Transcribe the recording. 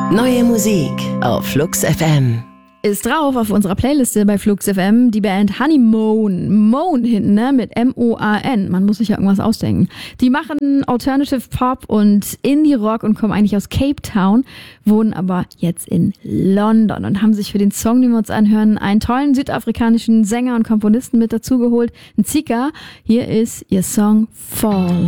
Neue Musik auf Flux FM. Ist drauf auf unserer Playliste bei Flux FM die Band Honeymoon. Moan hinten, ne? Mit M-O-A-N. Man muss sich ja irgendwas ausdenken. Die machen Alternative Pop und Indie Rock und kommen eigentlich aus Cape Town, wohnen aber jetzt in London und haben sich für den Song, den wir uns anhören, einen tollen südafrikanischen Sänger und Komponisten mit dazugeholt, einen Zika. Hier ist ihr Song Fall.